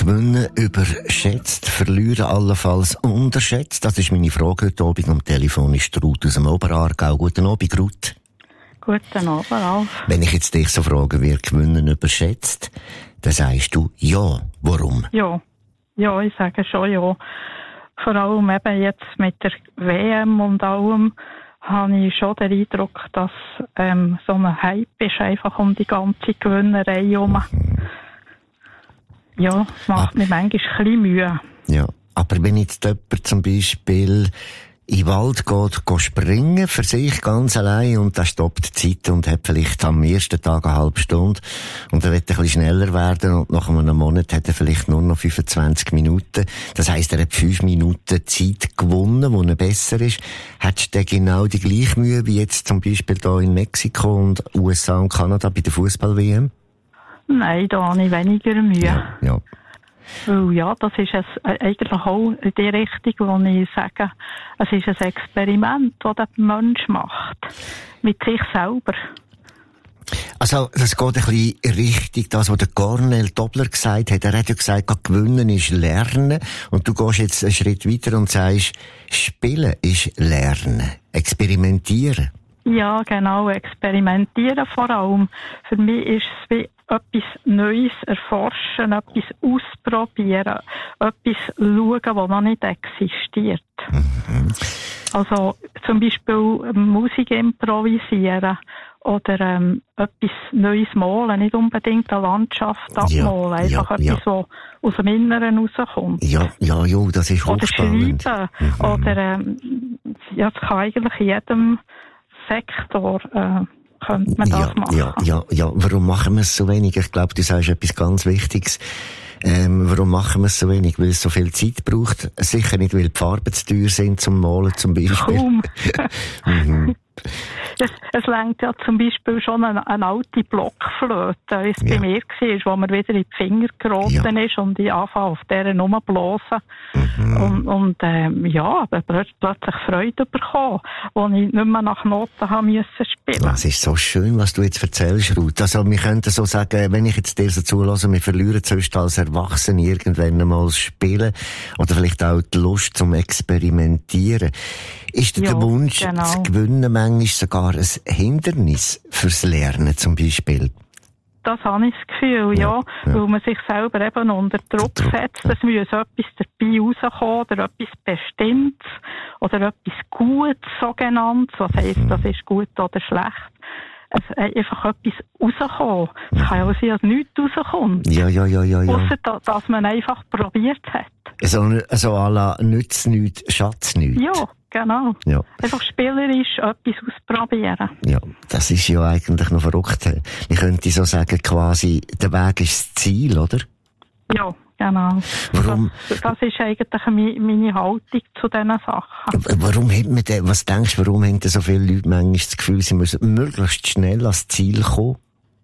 Gewinnen überschätzt, verlieren allenfalls unterschätzt? Das ist meine Frage heute Abend. Am Telefon ist Ruth aus dem Oberaargau. Guten Abend, Ruth. Guten Abend, Alf. Wenn ich jetzt dich so frage, wird Gewinnen überschätzt, dann sagst du ja. Warum? Ja, ich sage schon ja. Vor allem eben jetzt mit der WM und allem habe ich schon den Eindruck, dass so ein Hype ist einfach um die ganze Gewinnerei herum. Ja, das macht mir manchmal ein bisschen Mühe. Ja, aber wenn jetzt jemand zum Beispiel in den Wald geht springen, für sich ganz allein, und der stoppt die Zeit und hat vielleicht am ersten Tag eine halbe Stunde und er will ein bisschen schneller werden und nach einem Monat hat er vielleicht nur noch 25 Minuten. Das heisst, er hat 5 Minuten Zeit gewonnen, wo er besser ist. Hättest du genau die gleiche Mühe wie jetzt zum Beispiel hier in Mexiko und USA und Kanada bei der Fußball-WM? Nein, da habe ich weniger Mühe. Ja. Weil ja, das ist eigentlich auch in die Richtung, wo ich sage, es ist ein Experiment, das der Mensch macht. Mit sich selber. Also, das geht ein bisschen in Richtung das, was der Cornel Dobler gesagt hat. Er hat ja gesagt, gewinnen ist lernen. Und du gehst jetzt einen Schritt weiter und sagst, spielen ist lernen. Experimentieren. Ja, genau. Experimentieren vor allem. Für mich ist es wie etwas Neues erforschen, etwas ausprobieren, etwas schauen, das noch nicht existiert. Mhm. Also zum Beispiel Musik improvisieren oder etwas Neues malen, nicht unbedingt eine Landschaft abmalen, einfach etwas, was aus dem Inneren rauskommt. Ja, das ist hochspannend. Oder schreiben, oder das kann eigentlich in jedem Sektor könnte man das machen. Ja. Warum machen wir es so wenig? Ich glaube, du sagst etwas ganz Wichtiges. Warum machen wir es so wenig? Weil es so viel Zeit braucht. Sicher nicht, weil die Farben zu teuer sind zum Malen zum Beispiel. Kaum. Es reicht ja zum Beispiel schon eine alte Blockflöte, wie es bei mir war, wo mir wieder in die Finger geraten ist und ich anfange auf dieser rumblasen. Und aber plötzlich Freude bekommen, wo ich nicht mehr nach Noten haben müssen spielen. Das ist so schön, was du jetzt erzählst, Ruth. Also, wir könnten so sagen, wenn ich jetzt dir so zulasse, wir verlieren sonst als Erwachsene irgendwann einmal das Spielen oder vielleicht auch die Lust zum Experimentieren. Ist der Wunsch zu gewinnen manchmal sogar ein Hindernis fürs Lernen zum Beispiel? Das habe ich das Gefühl, ja. Weil man sich selber eben unter Druck setzt. Es muss etwas dabei rauskommen oder etwas Bestimmtes oder etwas Gutes, sogenannt. Was heisst, das ist gut oder schlecht? Einfach etwas rauskommen. Es kann ja auch sein, dass nichts rauskommt. Ja. Ausser, dass man einfach probiert hat. Also à la nützt nichts, Schatz nichts. Ja, genau. Ja. Einfach spielerisch etwas ausprobieren. Ja, das ist ja eigentlich noch verrückt. Ich könnte so sagen, quasi, der Weg ist das Ziel, oder? Ja, genau. Warum? Das ist eigentlich meine Haltung zu diesen Sachen. Warum hat man denn, was denkst du, warum haben so viele Leute manchmal das Gefühl, sie müssen möglichst schnell ans Ziel kommen?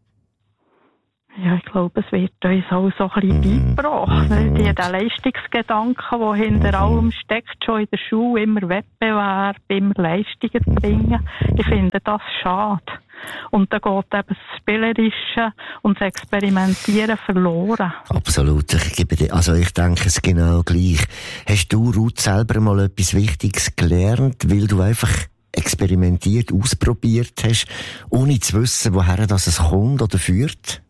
Ja, ich glaube, es wird uns auch so ein bisschen beigebracht. Der Leistungsgedanke, der hinter allem steckt, schon in der Schule, immer Wettbewerb, immer Leistungen bringen. Ich finde das schade. Und da geht eben das Spielerische und das Experimentieren verloren. Absolut. Ich denke es genau gleich. Hast du, Ruth, selber mal etwas Wichtiges gelernt, weil du einfach experimentiert, ausprobiert hast, ohne zu wissen, woher das kommt oder führt?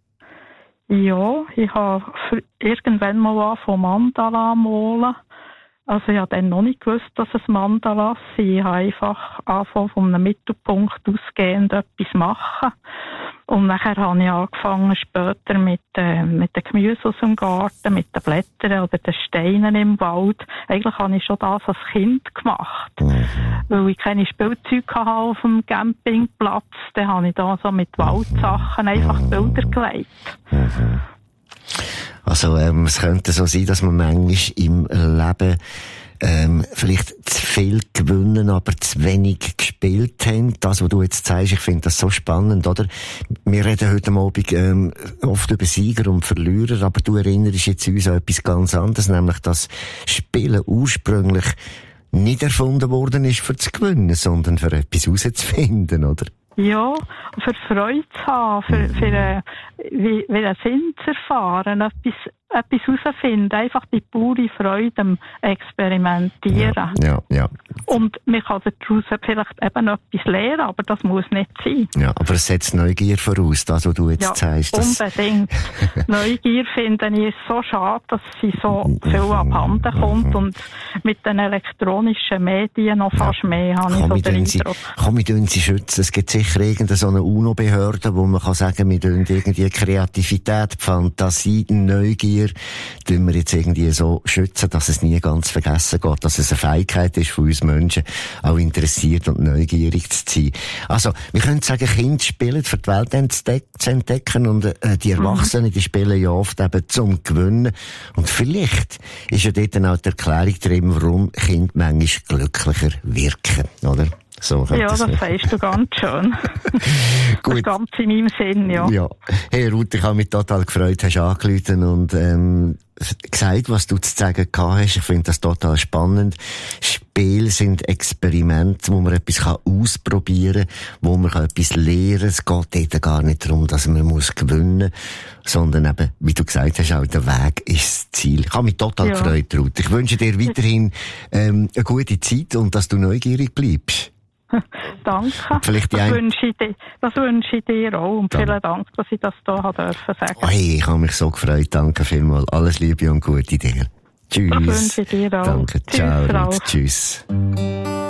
Ja, ich habe irgendwann mal vom Mandala malen. Also ich habe dann noch nicht gewusst, dass es Mandalas sind. Ich habe einfach angefangen, von einem Mittelpunkt ausgehend etwas machen. Und nachher habe ich angefangen später mit den Gemüse aus dem Garten, mit den Blättern oder den Steinen im Wald. Eigentlich habe ich schon das als Kind gemacht. Weil ich keine Spielzeuge hatte auf dem Campingplatz, dann habe ich da so mit Waldsachen einfach Bilder gelegt. Also, es könnte so sein, dass man manchmal im Leben vielleicht zu viel gewinnen, aber zu wenig gespielt haben. Das, was du jetzt sagst, ich finde das so spannend, oder? Wir reden heute Abend oft über Sieger und Verlierer, aber du erinnerst jetzt uns an etwas ganz anderes, nämlich, dass Spielen ursprünglich nicht erfunden worden ist, für zu gewinnen, sondern für etwas herauszufinden, oder? Ja, für Freude zu haben, für einen Sinn zu erfahren, etwas etwas herausfinden. Einfach die pure Freude am Experimentieren. Ja. Und man kann daraus vielleicht eben etwas lernen, aber das muss nicht sein. Ja, aber es setzt Neugier voraus, das, was du jetzt sagst. Ja, unbedingt. Neugier finde ich ist so schade, dass sie so viel abhanden kommt und mit den elektronischen Medien noch fast mehr, habe ich so den Eindruck. Komm, wir tun sie schützen. Es gibt sicher irgendeine so eine UNO-Behörde, wo man kann sagen, wir tun irgendwie Kreativität, Fantasie, Neugier, tun wir jetzt irgendwie so schützen, dass es nie ganz vergessen geht, dass es eine Fähigkeit ist von uns Menschen, auch interessiert und neugierig zu sein. Also, wir können sagen, Kinder spielen, für die Welt zu entdecken und die Erwachsenen, die spielen ja oft eben zum Gewinnen. Und vielleicht ist ja dort dann auch die Erklärung drin, warum Kinder manchmal glücklicher wirken, oder? So ja, das sagst du ganz schön. Gut. Das ganz in meinem Sinn, ja. Ja. Hey Ruth, ich habe mich total gefreut, hast angerufen und gesagt, was du zu sagen gehabt hast. Ich finde das total spannend. Spiele sind Experimente, wo man etwas ausprobieren kann, wo man etwas lernen kann. Es geht dort gar nicht darum, dass man gewinnen muss, sondern eben, wie du gesagt hast, auch der Weg ist das Ziel. Ich habe mich total gefreut, Ruth. Ich wünsche dir weiterhin eine gute Zeit und dass du neugierig bleibst. Danke. Das wünsche ich dir auch. Und vielen Dank, dass ich das hier sagen durfte. Hey, ich habe mich so gefreut. Danke vielmals. Alles Liebe und Gute dir. Tschüss. Das wünsche ich dir auch. Danke. Tschüss, ciao. Tschüss.